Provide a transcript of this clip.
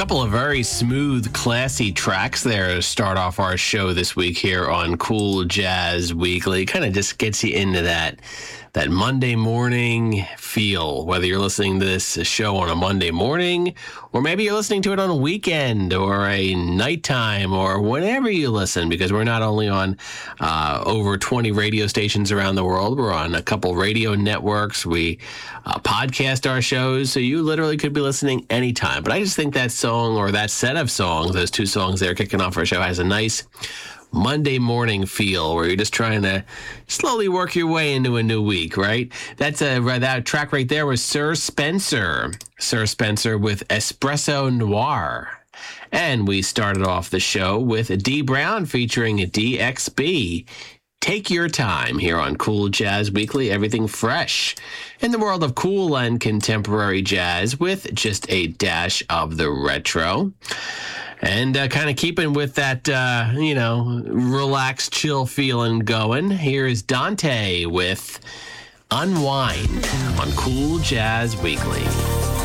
Couple of very smooth, classy tracks there to start off our show this week here on Cool Jazz Weekly. Kind of just gets you into that Monday morning feel, whether you're listening to this show on a Monday morning, or maybe you're listening to it on a weekend or a nighttime or whenever you listen, because we're not only on over 20 radio stations around the world, we're on a couple radio networks. We podcast our shows, so you literally could be listening anytime. But I just think that song, or that set of songs, those two songs there kicking off our show, has a nice Monday morning feel where you're just trying to slowly work your way into a new week, right? That track right there was Sir Spencer with Espresso Noir. And we started off the show with Dee Brown featuring DXB. Take your time here on Cool Jazz Weekly, everything fresh in the world of cool and contemporary jazz with just a dash of the retro. And kind of keeping with that, relaxed, chill feeling going, here is Dante with Unwind on Cool Jazz Weekly.